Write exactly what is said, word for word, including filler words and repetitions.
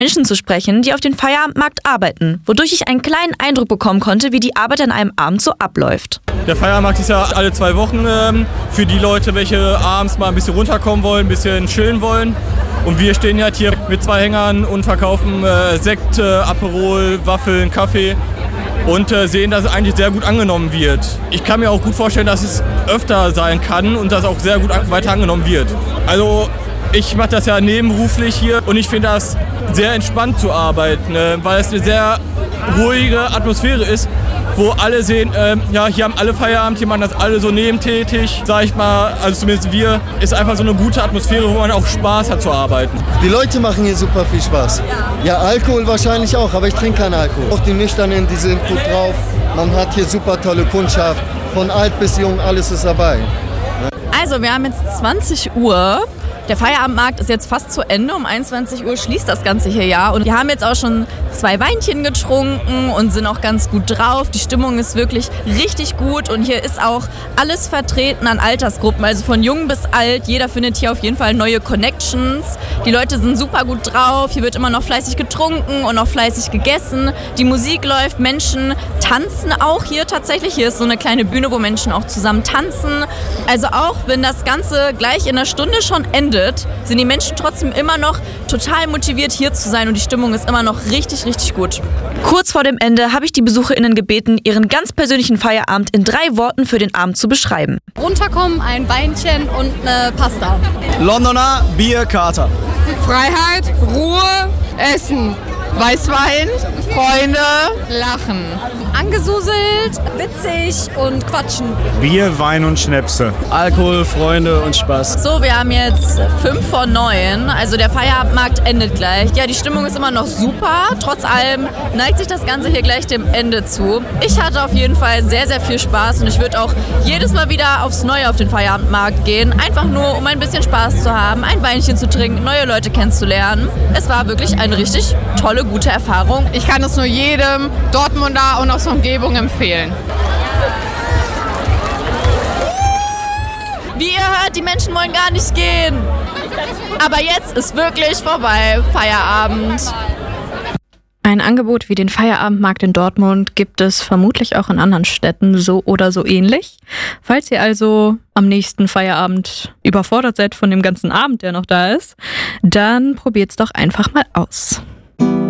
Menschen zu sprechen, die auf dem Feierabendmarkt arbeiten, wodurch ich einen kleinen Eindruck bekommen konnte, wie die Arbeit an einem Abend so abläuft. Der Feierabendmarkt ist ja alle zwei Wochen ähm, für die Leute, welche abends mal ein bisschen runterkommen wollen, ein bisschen chillen wollen. Und wir stehen halt hier mit zwei Hängern und verkaufen äh, Sekt, äh, Aperol, Waffeln, Kaffee und äh, sehen, dass es eigentlich sehr gut angenommen wird. Ich kann mir auch gut vorstellen, dass es öfter sein kann und dass auch sehr gut an- weiter angenommen wird. Also ich mache das ja nebenberuflich hier und ich finde das sehr entspannt zu arbeiten, äh, weil es eine sehr ruhige Atmosphäre ist, wo alle sehen, äh, ja, hier haben alle Feierabend, hier machen das alle so nebentätig, sag ich mal, also zumindest wir, ist einfach so eine gute Atmosphäre, wo man auch Spaß hat zu arbeiten. Die Leute machen hier super viel Spaß. Ja, Alkohol wahrscheinlich auch, aber ich trinke keinen Alkohol. Auch die Nüchternen, die sind gut drauf. Man hat hier super tolle Kundschaft, von alt bis jung, alles ist dabei. Also wir haben jetzt zwanzig Uhr. Der Feierabendmarkt ist jetzt fast zu Ende. Um einundzwanzig Uhr schließt das Ganze hier ja. Und wir haben jetzt auch schon zwei Weinchen getrunken und sind auch ganz gut drauf. Die Stimmung ist wirklich richtig gut und hier ist auch alles vertreten an Altersgruppen. Also von jung bis alt. Jeder findet hier auf jeden Fall neue Connections. Die Leute sind super gut drauf. Hier wird immer noch fleißig getrunken und noch fleißig gegessen. Die Musik läuft. Menschen tanzen auch hier tatsächlich. Hier ist so eine kleine Bühne, wo Menschen auch zusammen tanzen. Also auch wenn das Ganze gleich in einer Stunde schon endet, sind die Menschen trotzdem immer noch total motiviert, hier zu sein und die Stimmung ist immer noch richtig, richtig gut. Kurz vor dem Ende habe ich die BesucherInnen gebeten, ihren ganz persönlichen Feierabend in drei Worten für den Abend zu beschreiben. Runterkommen, ein Weinchen und eine Pasta. Londoner Bierkater. Freiheit, Ruhe, Essen, Weißwein, Freunde, Lachen. Angesuselt, witzig und quatschen. Bier, Wein und Schnäpse. Alkohol, Freunde und Spaß. So, wir haben jetzt fünf vor neun, also der Feierabendmarkt endet gleich. Ja, die Stimmung ist immer noch super. Trotz allem neigt sich das Ganze hier gleich dem Ende zu. Ich hatte auf jeden Fall sehr, sehr viel Spaß und ich würde auch jedes Mal wieder aufs Neue auf den Feierabendmarkt gehen. Einfach nur, um ein bisschen Spaß zu haben, ein Weinchen zu trinken, neue Leute kennenzulernen. Es war wirklich eine richtig tolle, gute Erfahrung. Ich kann es nur jedem Dortmunder und aus der Umgebung empfehlen. Wie ihr hört, die Menschen wollen gar nicht gehen. Aber jetzt ist wirklich vorbei. Feierabend. Ein Angebot wie den Feierabendmarkt in Dortmund gibt es vermutlich auch in anderen Städten so oder so ähnlich. Falls ihr also am nächsten Feierabend überfordert seid von dem ganzen Abend, der noch da ist, dann probiert's doch einfach mal aus.